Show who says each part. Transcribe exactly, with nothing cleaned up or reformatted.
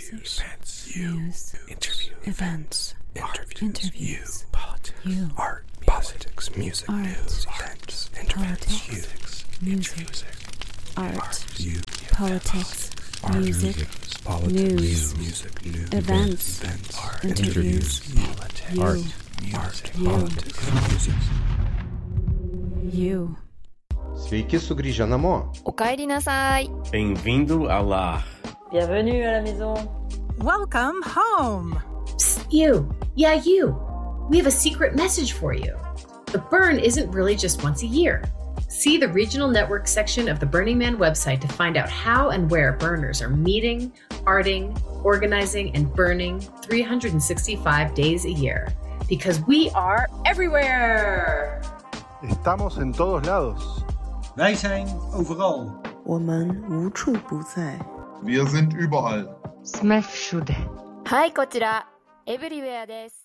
Speaker 1: News.
Speaker 2: Events.
Speaker 1: News.
Speaker 2: Interview.
Speaker 1: Events.
Speaker 2: Interviews.
Speaker 1: Interviews.
Speaker 2: You. Politics.
Speaker 1: You.
Speaker 2: Art. Politics. Music.
Speaker 1: Art.
Speaker 2: News. Events. Interviews.
Speaker 1: Politics.
Speaker 2: You.
Speaker 1: Music.
Speaker 2: Music.
Speaker 1: Art.
Speaker 2: You.
Speaker 1: Politics.
Speaker 2: Art.
Speaker 1: Music.
Speaker 2: Politics.
Speaker 1: News.
Speaker 2: Music. News.
Speaker 1: Events.
Speaker 2: Events. Art.
Speaker 1: Interviews.
Speaker 2: Politics.
Speaker 1: You.
Speaker 2: Art. Music.
Speaker 1: You.
Speaker 2: Politics. Music.
Speaker 1: You.
Speaker 3: Sveiki sugrįžę namo.
Speaker 4: おかえりなさい。
Speaker 5: Bem-vindo ao lar.
Speaker 6: Bienvenue à la maison.
Speaker 7: Welcome home.
Speaker 8: Psst, you. Yeah, you. We have a secret message for you. The burn isn't really just once a year. See the regional network section of the Burning Man website to find out how and where burners are meeting, arting, organizing, and burning three hundred sixty-five days a year. Because we are everywhere!
Speaker 9: Estamos en todos lados.
Speaker 10: Wij zijn overal.
Speaker 11: 我们无处不在。
Speaker 12: Wir sind überall.
Speaker 4: はい、こちら、エブリウェアです。